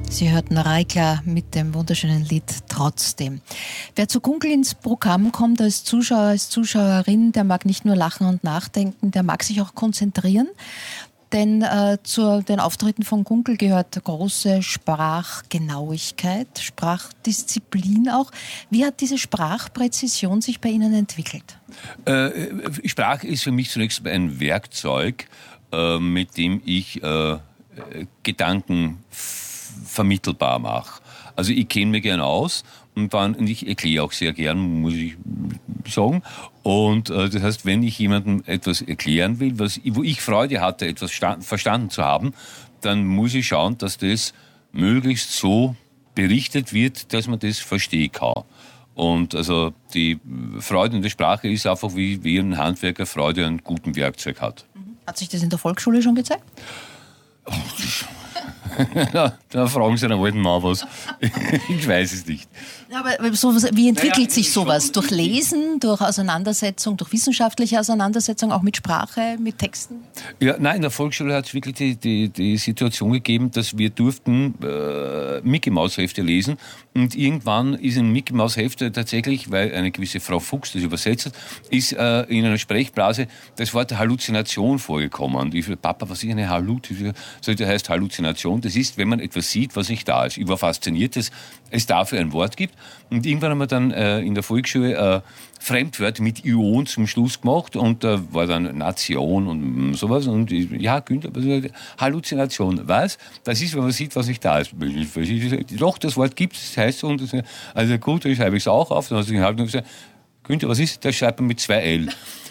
Sie hörten Reiklar mit dem wunderschönen Lied Trotzdem. Wer zu Gunkel ins Programm kommt als Zuschauer, als Zuschauerin, der mag nicht nur lachen und nachdenken, der mag sich auch konzentrieren. Denn zu den Auftritten von Gunkel gehört große Sprachgenauigkeit, Sprachdisziplin auch. Wie hat diese Sprachpräzision sich bei Ihnen entwickelt? Sprache ist für mich zunächst ein Werkzeug, mit dem ich Gedanken vermittelbar mache. Also ich kenne mich gern aus und ich erkläre auch sehr gern, muss ich sagen. Und das heißt, wenn ich jemandem etwas erklären will, wo ich Freude hatte, etwas verstanden zu haben, dann muss ich schauen, dass das möglichst so berichtet wird, dass man das verstehen kann. Und also die Freude in der Sprache ist einfach, wie ein Handwerker Freude an gutem Werkzeug hat. Hat sich das in der Volksschule schon gezeigt? Da fragen Sie einen alten Mann was. Ich weiß es nicht. Ja, aber wie entwickelt sich sowas? Durch Lesen, durch Auseinandersetzung, durch wissenschaftliche Auseinandersetzung, auch mit Sprache, mit Texten? Ja, nein, in der Volksschule hat es wirklich die Situation gegeben, dass wir durften Mickey Maus Hefte lesen. Und irgendwann ist ein Mickey Maus Hefte tatsächlich, weil eine gewisse Frau Fuchs das übersetzt hat, ist in einer Sprechblase das Wort Halluzination vorgekommen. Und ich dachte, Papa, was ist eine Halluzination? Das heißt Halluzination. Das ist, wenn man etwas sieht, was nicht da ist. Ich war fasziniert, dass es dafür ein Wort gibt. Und irgendwann haben wir dann in der Volksschule Fremdwörter mit Ion zum Schluss gemacht und da war dann Nation und sowas und ja, Günther, Halluzination, was? Das ist, wenn man sieht, was nicht da ist. Doch, das Wort gibt es, das heißt so, und das, also gut, dann schreibe ich es auch auf, dann hat er gesagt, Günther, was ist? Das schreibt man mit 2 L.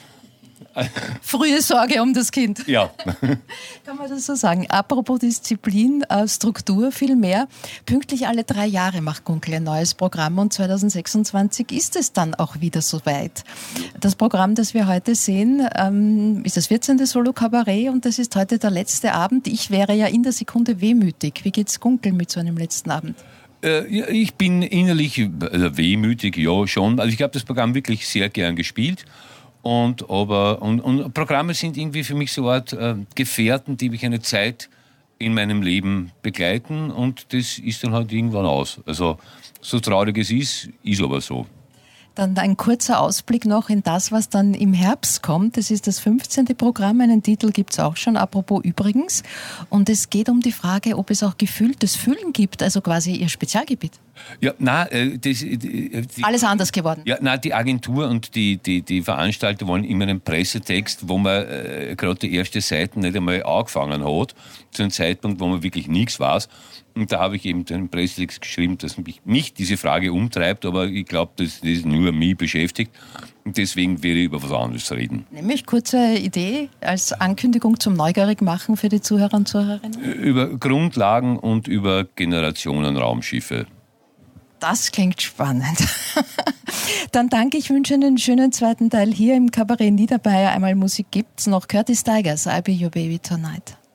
Frühe Sorge um das Kind. Ja. Kann man das so sagen? Apropos Disziplin, Struktur viel mehr. Pünktlich alle 3 Jahre macht Gunkel ein neues Programm und 2026 ist es dann auch wieder soweit. Das Programm, das wir heute sehen, ist das 14. Solo-Kabarett und das ist heute der letzte Abend. Ich wäre ja in der Sekunde wehmütig. Wie geht's Gunkel mit so einem letzten Abend? Ich bin innerlich wehmütig, ja schon. Also ich habe das Programm wirklich sehr gern gespielt. Und Programme sind irgendwie für mich so eine Art Gefährten, die mich eine Zeit in meinem Leben begleiten und das ist dann halt irgendwann aus. Also so traurig es ist aber so. Dann ein kurzer Ausblick noch in das, was dann im Herbst kommt. Das ist das 15. Programm. Einen Titel gibt es auch schon, apropos übrigens. Und es geht um die Frage, ob es auch gefühltes Fühlen gibt, also quasi Ihr Spezialgebiet. Ja, alles anders geworden. Ja, die Agentur und die Veranstalter wollen immer einen Pressetext, wo man gerade die erste Seite nicht einmal angefangen hat, zu einem Zeitpunkt, wo man wirklich nichts weiß. Und da habe ich eben den Pressetext geschrieben, dass mich diese Frage umtreibt, aber ich glaube, dass das nur mich beschäftigt. Und deswegen werde ich über was anderes reden. Nämlich kurze Idee als Ankündigung zum Neugierig-Machen für die Zuhörer und Zuhörerinnen? Über Grundlagen und über Generationen-Raumschiffe. Das klingt spannend. Dann danke ich, wünsche einen schönen zweiten Teil hier im Kabarett Niederbayer. Einmal Musik gibt's noch. Curtis Tigers, I'll Be Your Baby Tonight.